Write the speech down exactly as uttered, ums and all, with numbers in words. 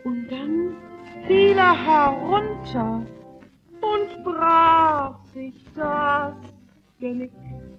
Und dann fiel er herunter und brach sich das Genick.